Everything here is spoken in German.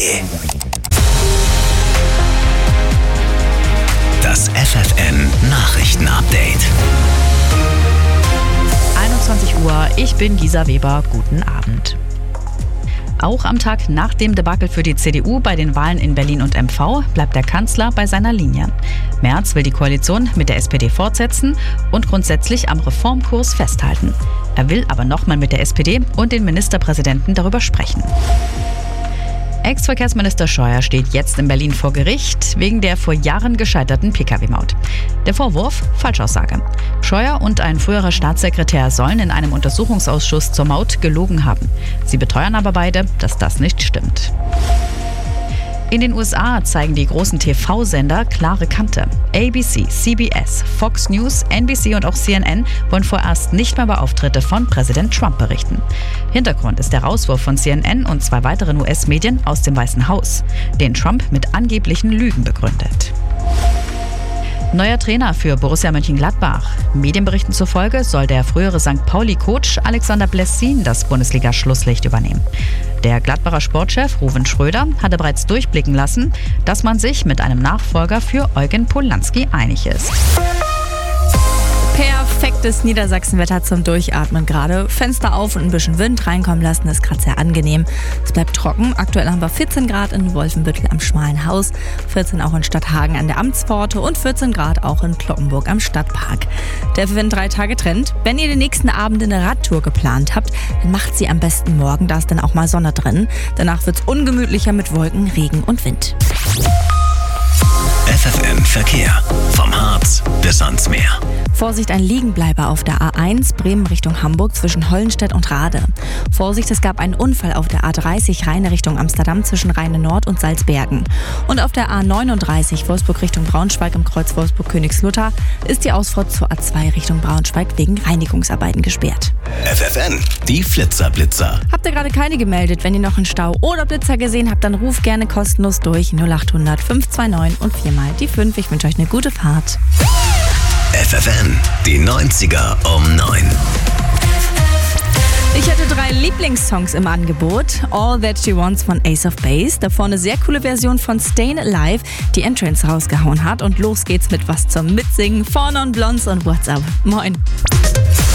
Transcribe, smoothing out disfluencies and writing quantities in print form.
FFN.de. Das FFN Nachrichten-Update. 21 Uhr, ich bin Gisa Weber, guten Abend. Auch am Tag nach dem Debakel für die CDU bei den Wahlen in Berlin und MV bleibt der Kanzler bei seiner Linie. Merz will die Koalition mit der SPD fortsetzen und grundsätzlich am Reformkurs festhalten. Er will aber nochmal mit der SPD und den Ministerpräsidenten darüber sprechen. Ex-Verkehrsminister Scheuer steht jetzt in Berlin vor Gericht wegen der vor Jahren gescheiterten Pkw-Maut. Der Vorwurf: Falschaussage. Scheuer und ein früherer Staatssekretär sollen in einem Untersuchungsausschuss zur Maut gelogen haben. Sie beteuern aber beide, dass das nicht stimmt. In den USA zeigen die großen TV-Sender klare Kante. ABC, CBS, Fox News, NBC und auch CNN wollen vorerst nicht mehr über Auftritte von Präsident Trump berichten. Hintergrund ist der Rauswurf von CNN und 2 weiteren US-Medien aus dem Weißen Haus, den Trump mit angeblichen Lügen begründet. Neuer Trainer für Borussia Mönchengladbach. Medienberichten zufolge soll der frühere St. Pauli-Coach Alexander Blessin das Bundesliga-Schlusslicht übernehmen. Der Gladbacher Sportchef Ruven Schröder hatte bereits durchblicken lassen, dass man sich mit einem Nachfolger für Eugen Polanski einig ist. Perfektes Niedersachsenwetter zum Durchatmen gerade. Fenster auf und ein bisschen Wind reinkommen lassen, ist gerade sehr angenehm. Es bleibt trocken. Aktuell haben wir 14 Grad in Wolfenbüttel am Schmalen Haus, 14 auch in Stadthagen an der Amtspforte und 14 Grad auch in Cloppenburg am Stadtpark. Der FFN 3-Tage-Trend. Wenn ihr den nächsten Abend eine Radtour geplant habt, dann macht sie am besten morgen, da ist dann auch mal Sonne drin. Danach wird's ungemütlicher mit Wolken, Regen und Wind. FFN Verkehr. Vom Harz bis ans Meer. Vorsicht, ein Liegenbleiber auf der A1 Bremen Richtung Hamburg zwischen Hollenstedt und Rade. Vorsicht, es gab einen Unfall auf der A30 Rheine Richtung Amsterdam zwischen Rheine Nord und Salzbergen. Und auf der A39 Wolfsburg Richtung Braunschweig im Kreuz Wolfsburg-Königslutter ist die Ausfahrt zur A2 Richtung Braunschweig wegen Reinigungsarbeiten gesperrt. FFN, die Flitzer-Blitzer. Habt ihr gerade keine gemeldet? Wenn ihr noch einen Stau oder Blitzer gesehen habt, dann ruft gerne kostenlos durch 0800 529 und 4 mal die 5. Ich wünsche euch eine gute Fahrt. FFN, die 90er um 9. Ich hatte 3 Lieblingssongs im Angebot. All That She Wants von Ace of Base. Davor eine sehr coole Version von Stayin' Alive, die Entrance rausgehauen hat. Und los geht's mit was zum Mitsingen. 4 Non Blondes und What's Up. Moin.